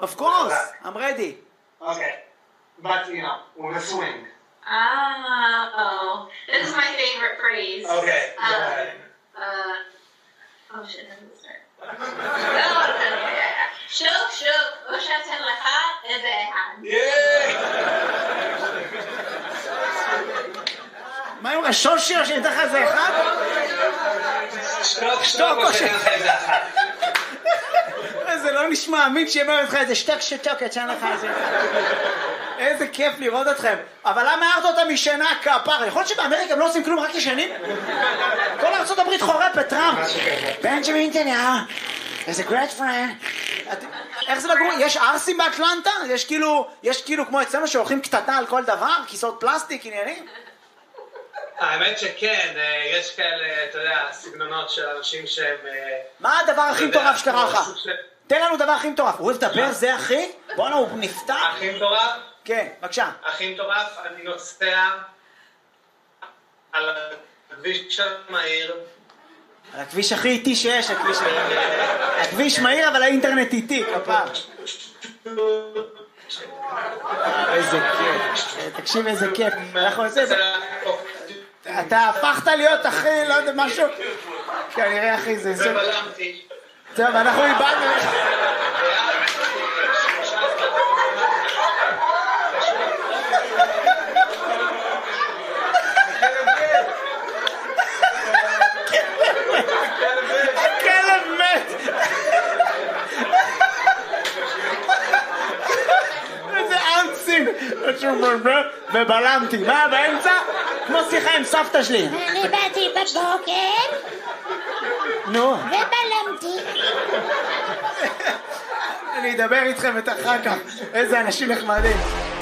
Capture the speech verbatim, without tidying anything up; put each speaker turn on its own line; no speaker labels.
Of course, I'm ready.
Okay. But, you know, with a swing.
Oh, this is my favorite phrase.
Okay, go
Um,
ahead.
Uh, oh shit, how does it start? Oh, okay, yeah, yeah. שוק, שוק, או שאתן לך איזה אחד.
מה עם השושי או שאני אתן לך איזה אחד?
שטוק, שטוק, או שאתן לך איזה אחד.
זה לא נשמע אמין שאומר לך איזה שטק שטוק, אתן לך איזה אחד. איזה כיף לראות אתכם. אבל למה הערת אותם משנה כפר? יכול להיות שבאמריקה הם לא עושים כלום, רק ישנים? כל ארצות הברית חורפת, טראמפ. בנג'מין נתניהו, איזה great friend. איך זה לגור? יש ארסים באטלנטה? יש כאילו, יש כאילו כמו אצלנו שהולכים קטטה על כל דבר? כיסאות פלסטיק, עניינים?
האמת שכן, יש כאלה, אתה יודע, סגנונות של אנשים שהם...
מה הדבר הכי מטורף שקרה לך? תן לנו דבר הכי מטורף. הוא לדבר, זה הכי? בוא'נה, הוא נפתח?
הכי מטורף?
כן, בבקשה.
הכי מטורף, אני נוסע על הכביש המהיר.
על הכביש הכי איטי שיש, הכביש... הכביש מהיר, אבל האינטרנט איטי, כפר. איזה כיף. תקשיב איזה כיף. אנחנו עושים... אתה הפכת להיות אחי, לא יודע, משהו... כנראה אחי, זה...
ובלמתי.
טוב, אנחנו איבדנו... הכלב מת! איזה אנסים! ובלמתי, מה באמצע? כמו שיחה עם סבתא שלי.
אני באתי בבוקר
נו.
ובלמתי.
אני אדבר איתכם את אחר כך. איזה אנשים נחמדים.